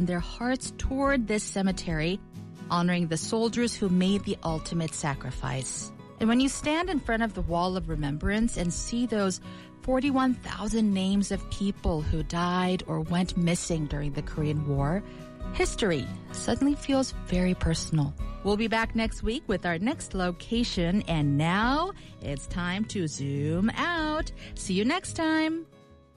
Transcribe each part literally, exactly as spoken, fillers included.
their hearts toward this cemetery, honoring the soldiers who made the ultimate sacrifice. And when you stand in front of the Wall of Remembrance and see those forty-one thousand names of people who died or went missing during the Korean War, history suddenly feels very personal. We'll be back next week with our next location, and now it's time to zoom out. See you next time.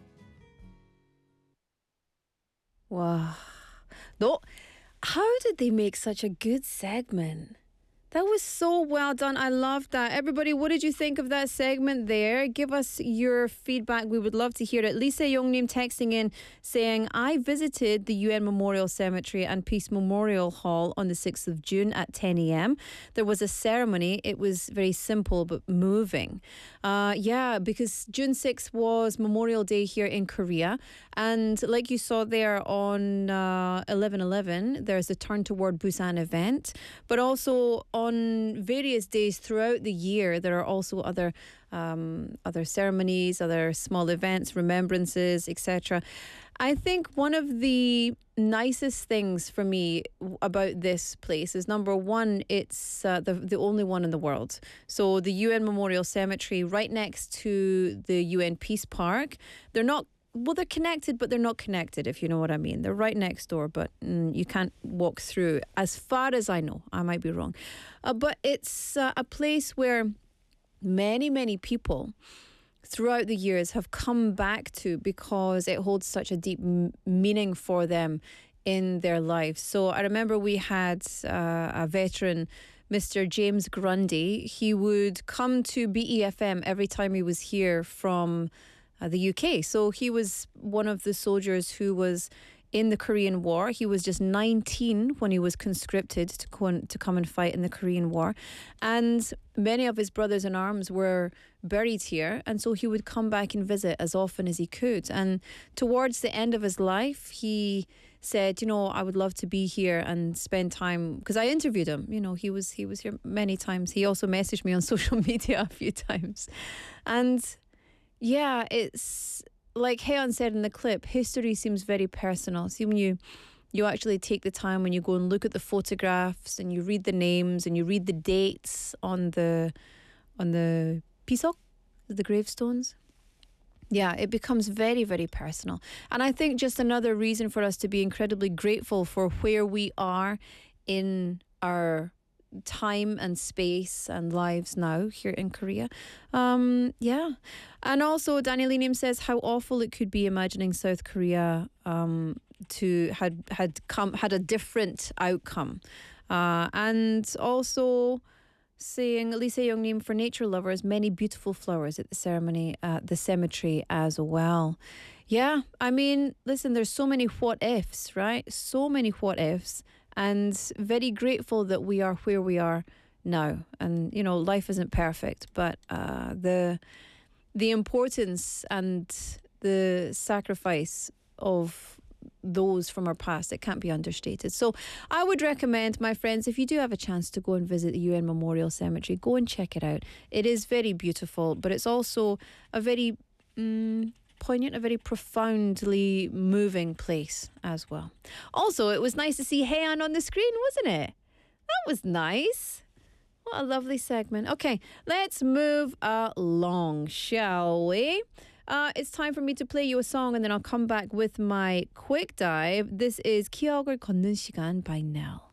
Wow. No, how did they make such a good segment? That was so well done. I loved that. Everybody, what did you think of that segment there? Give us your feedback. We would love to hear it. Lisa Youngnim texting in saying, I visited the U N Memorial Cemetery and Peace Memorial Hall on the sixth of June at ten a.m. There was a ceremony. It was very simple but moving. Uh, yeah, because June sixth was Memorial Day here in Korea. And like you saw there on uh, eleven eleven, there's a Turn Toward Busan event. But also on various days throughout the year, there are also other um, other ceremonies, other small events, remembrances, et cetera. I think one of the nicest things for me about this place is, number one, it's uh, the the only one in the world. So the U N Memorial Cemetery, right next to the U N Peace Park. They're not Well, they're connected, but they're not connected, if you know what I mean. They're right next door, but mm, you can't walk through, as far as I know. I might be wrong. Uh, but it's uh, a place where many, many people throughout the years have come back to because it holds such a deep m- meaning for them in their lives. So I remember we had uh, a veteran, Mister James Grundy. He would come to B E F M every time he was here from Uh, the U K. So he was one of the soldiers who was in the Korean War. He was just nineteen when he was conscripted to, co- to come and fight in the Korean War. And many of his brothers in arms were buried here. And so he would come back and visit as often as he could. And towards the end of his life, he said, you know, I would love to be here and spend time, because I interviewed him. You know, he was he was here many times. He also messaged me on social media a few times. And yeah, it's like Haeyeon said in the clip, history seems very personal. See, when you you actually take the time, when you go and look at the photographs and you read the names and you read the dates on the on the pisok, the gravestones. Yeah, it becomes very, very personal. And I think just another reason for us to be incredibly grateful for where we are in our time and space and lives now here in Korea. Um, yeah. And also Daniel Linim says how awful it could be imagining South Korea um, to had had come had a different outcome. Uh, and also saying, Lisa Youngnim, for nature lovers, many beautiful flowers at the ceremony at the cemetery as well. Yeah, I mean, listen, there's so many what ifs, right? So many what ifs. And very grateful that we are where we are now. And, you know, life isn't perfect, but uh, the the importance and the sacrifice of those from our past, it can't be understated. So I would recommend, my friends, if you do have a chance to go and visit the U N Memorial Cemetery, go and check it out. It is very beautiful, but it's also a very Um, poignant, a very profoundly moving place as well. Also, it was nice to see Haeyeon on the screen, wasn't it? That was nice. What a lovely segment. Okay, let's move along, shall we? Uh, it's time for me to play you a song and then I'll come back with my quick dive. This is 기억을 걷는 시간 by Nell.